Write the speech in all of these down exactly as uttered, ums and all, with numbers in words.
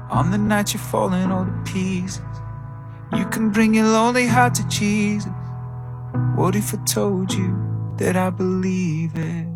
On the night you're falling all to pieces, you can bring your lonely heart to Jesus. What if I told you that I believe it?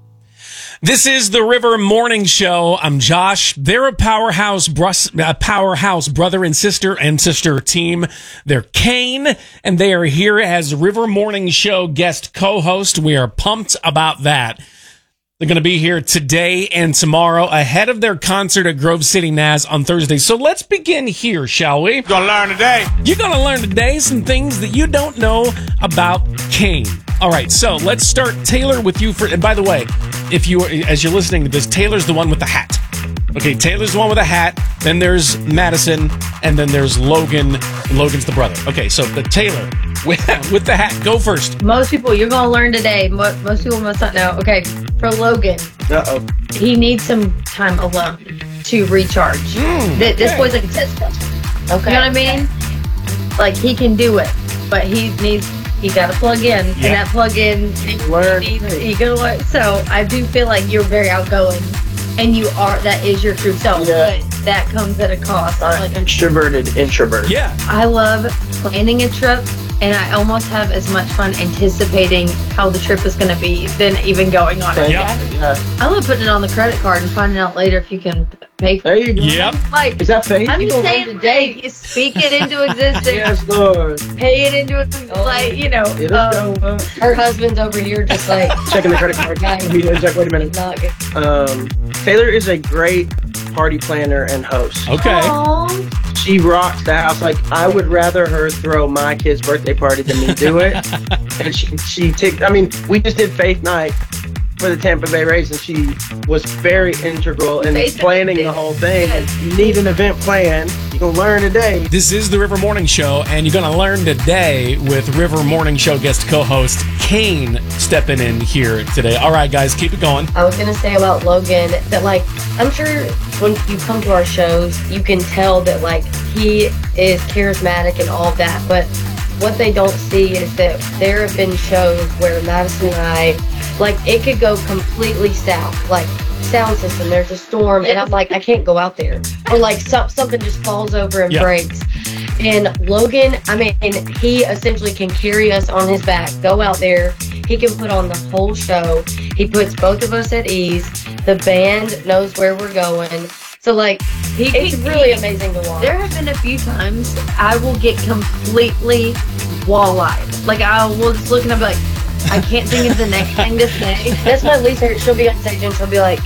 This is the River Morning Show. I'm Josh. They're a powerhouse, brus- a powerhouse brother and sister and sister team. They're Kane, and they are here as River Morning Show guest co-host. We are pumped about that. They're going to be here today and tomorrow ahead of their concert at Grove City Naz on Thursday. So let's begin here, shall we? You're going to learn today. You're going to learn today some things that you don't know about Kane. All right, so let's start, Taylor, with you. For, and by the way, if you, as you're listening to this, Taylor's the one with the hat. Okay, Taylor's the one with the hat. Then there's Madison, and then there's Logan. And Logan's the brother. Okay, so the Taylor with, with the hat. Go first. Most people, you're going to learn today. Most, most people must not know. Okay, for Logan, Uh-oh. he needs some time alone to recharge. Mm, Th- This okay. boy's like a test. Okay. You know what I mean? Like, he can do it, but he needs, he got to plug in. And that plug in, he Learn. needs, he can learn. So I do feel like you're very outgoing, and you are, that is your true self. Yeah. But that comes at a cost. I'm Like, extroverted introvert. Yeah. I love planning a trip, and I almost have as much fun anticipating how the trip is going to be than even going on it. Yeah. Yeah. I love putting it on the credit card and finding out later if you can pay for There it. you go. Yep. Like, Is that faith? I'm You just gonna saying learn today, you speak it into existence, Yes, Lord. pay it into existence, like, you know. It is Um, going. her husband's over here just like, Checking the credit card. Guys. He is like, wait a minute. not good. Um, Taylor is a great party planner and host. Okay. Aww. She rocks the house. Like, I would rather her throw my kid's birthday party than me do it. And she, she ticked. I mean, we just did Faith Night for the Tampa Bay Rays, and she was very integral in Faith planning the whole thing. And you need an event plan. You're going to learn today. This is the River Morning Show, and you're going to learn today with River Morning Show guest co-host Kane stepping in here today. All right, guys, keep it going. I was gonna say about Logan that, like, I'm sure when you come to our shows, you can tell that, like, he is charismatic and all of that. But what they don't see is that there have been shows where Madison and I, like, it could go completely south. Like, sound system, there's a storm, and I'm like, I can't go out there. Or like some, something just falls over and Yep. breaks. And Logan, I mean, he essentially can carry us on his back, go out there. He can put on the whole show. He puts both of us at ease. The band knows where we're going. So, like, he, it's really amazing to watch. There have been a few times I will get completely wall-eyed. Like, I will just look and I'll be like, I can't think of the next thing to say. That's my least favorite. She'll be on stage and she'll be like,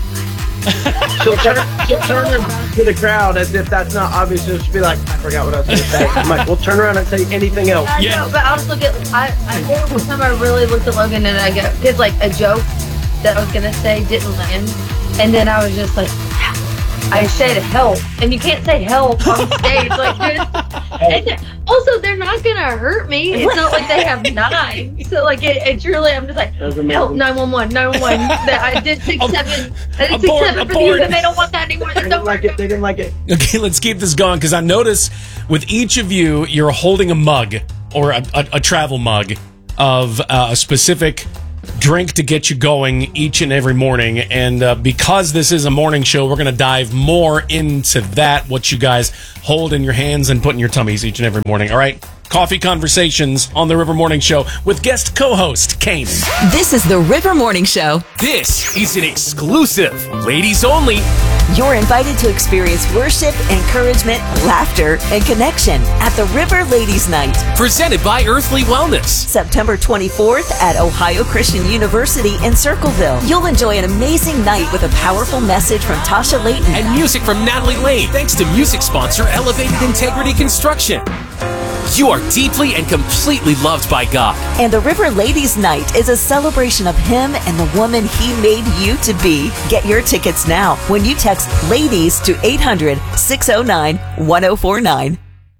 She'll turn, she'll turn her back to the crowd as if that's not obvious. She'll just be like, I forgot what I was going to say. I'm like, we'll turn around and say anything else. I Yeah. know, but I'll just look at, I, I think one time I really looked at Logan and I go, because like a joke that I was going to say didn't land. And then I was just like, I said help. And you can't say help on stage. Like, dude. And also, they're not going to hurt me. It's not like they have knives. So, like, it, it's really, I'm just like, That was amazing. help, nine one one, nine one one. That I did six Ab- seven. I did six abort, seven for abort. you, and they don't want that anymore. They They're didn't so like it. They didn't like it. Okay, let's keep this going because I notice with each of you, you're holding a mug or a, a, a travel mug of uh, a specific drink to get you going each and every morning. And uh, because this is a morning show, we're going to dive more into that, what you guys hold in your hands and put in your tummies each and every morning. All right? Coffee Conversations on the River Morning Show with guest co-host Kane. This is the River Morning Show. This is an exclusive, ladies only. You're invited to experience worship, encouragement, laughter, and connection at the River Ladies Night, Presented by Earthly Wellness. September twenty-fourth at Ohio Christian University in Circleville. You'll enjoy an amazing night with a powerful message from Tasha Layton. And music from Natalie Lane, thanks to music sponsor Elevated Integrity Construction. You are deeply and completely loved by God. And the River Ladies Night is a celebration of Him and the woman He made you to be. Get your tickets now when you text LADIES to eight hundred, six oh nine, one oh four nine.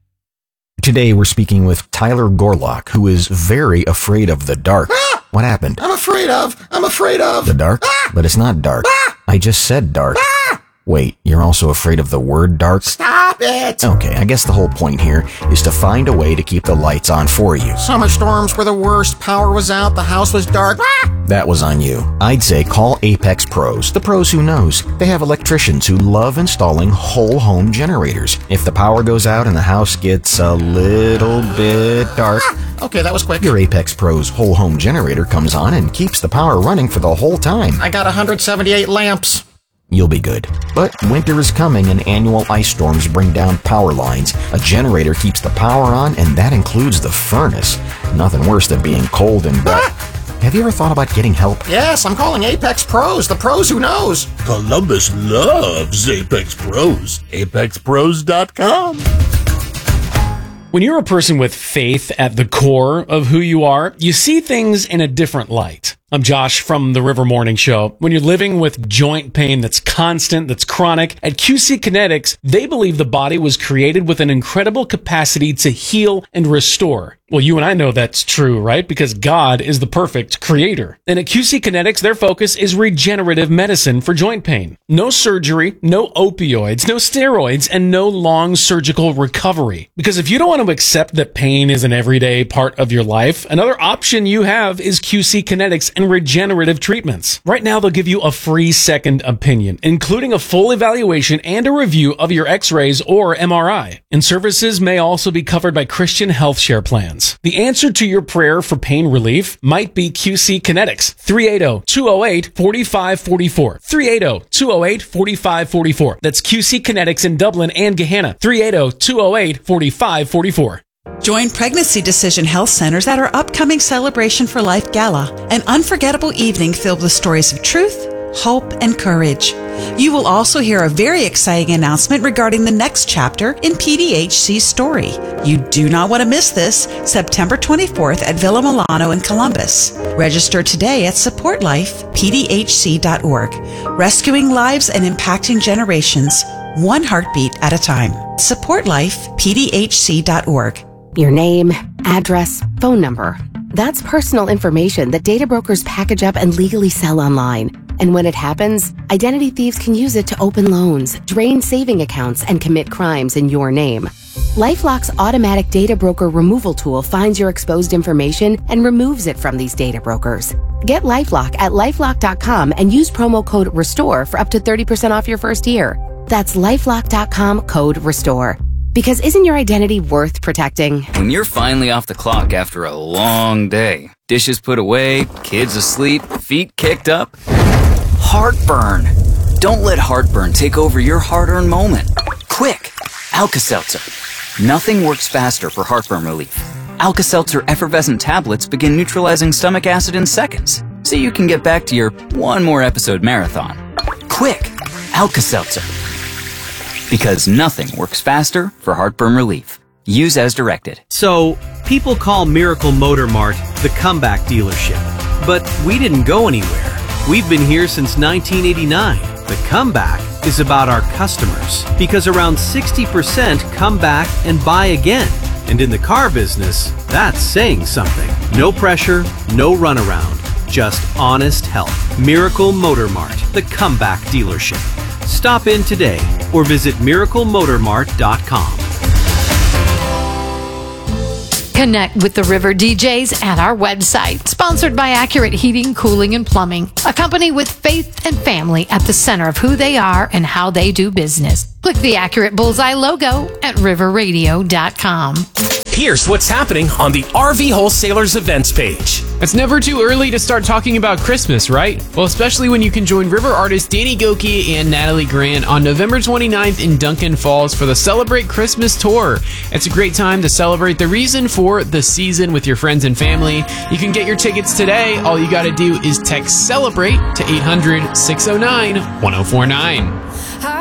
Today we're speaking with Tyler Gorlock, who is very afraid of the dark. Ah! What happened? I'm afraid of. I'm afraid of. The dark? Ah! But it's not dark. Ah! I just said dark. Ah! Wait, you're also afraid of the word dark? Stop it! Okay, I guess the whole point here is to find a way to keep the lights on for you. Summer storms were the worst. Power was out, the house was dark. Ah! That was on you. I'd say call Apex Pros, the pros who knows. They have electricians who love installing whole home generators. If the power goes out and the house gets a little bit dark, Ah! Okay, that was quick. your Apex Pros whole home generator comes on and keeps the power running for the whole time. I got one hundred seventy-eight lamps. You'll be good. But winter is coming and annual ice storms bring down power lines. A generator keeps the power on, and that includes the furnace. Nothing worse than being cold and wet. Have you ever thought about getting help? Yes, I'm calling Apex Pros, the pros who knows. Columbus loves Apex Pros. Apex Pros dot com. When you're a person with faith at the core of who you are, you see things in a different light. I'm Josh from the River Morning Show. When you're living with joint pain that's constant, that's chronic, at Q C Kinetics, they believe the body was created with an incredible capacity to heal and restore. Well, you and I know that's true, right? Because God is the perfect creator. And at Q C Kinetics, their focus is regenerative medicine for joint pain. No surgery, no opioids, no steroids, and no long surgical recovery. Because if you don't want to accept that pain is an everyday part of your life, another option you have is Q C Kinetics and regenerative treatments. Right now, they'll give you a free second opinion, including a full evaluation and a review of your x-rays or M R I. And services may also be covered by Christian health share plans. The answer to your prayer for pain relief might be Q C Kinetics. three eight zero, two zero eight, four five four four. three eight zero, two zero eight, four five four four. That's Q C Kinetics in Dublin and Gahanna. three eight zero, two zero eight, four five four four. Join Pregnancy Decision Health Centers at our upcoming Celebration for Life Gala, an unforgettable evening filled with stories of truth, hope, and courage. You will also hear a very exciting announcement regarding the next chapter in P D H C's story. You do not want to miss this, September twenty-fourth at Villa Milano in Columbus. Register today at support life p d h c dot org. Rescuing lives and impacting generations, one heartbeat at a time. support life p d h c dot org. Your name, address, phone number. That's personal information that data brokers package up and legally sell online. And when it happens, identity thieves can use it to open loans, drain saving accounts, and commit crimes in your name. LifeLock's automatic data broker removal tool finds your exposed information and removes it from these data brokers. Get LifeLock at lifelock dot com and use promo code RESTORE for up to thirty percent off your first year. That's lifelock dot com, code RESTORE. Because isn't your identity worth protecting? When you're finally off the clock after a long day, dishes put away, kids asleep, feet kicked up, heartburn. Don't let heartburn take over your hard-earned moment. Quick, Alka-Seltzer. Nothing works faster for heartburn relief. Alka-Seltzer effervescent tablets begin neutralizing stomach acid in seconds, so you can get back to your one more episode marathon. Quick, Alka-Seltzer. Because nothing works faster for heartburn relief. Use as directed. So, people call Miracle Motor Mart the comeback dealership. But we didn't go anywhere. We've been here since nineteen eighty-nine. The comeback is about our customers. Because around sixty percent come back and buy again. And in the car business, that's saying something. No pressure, no runaround. Just honest help. Miracle Motor Mart, the comeback dealership. Stop in today or visit miracle motor mart dot com. Connect with the River D Js at our website. Sponsored by Accurate Heating, Cooling, and Plumbing. A company with faith and family at the center of who they are and how they do business. Click the Accurate Bullseye logo at river radio dot com. Here's what's happening on the R V Wholesalers events page. It's never too early to start talking about Christmas, right? Well, especially when you can join River artists Danny Gokey and Natalie Grant on November twenty-ninth in Duncan Falls for the Celebrate Christmas Tour. It's a great time to celebrate the reason for the season with your friends and family. You can get your tickets today. All you got to do is text CELEBRATE to eight hundred, six oh nine, one oh four nine.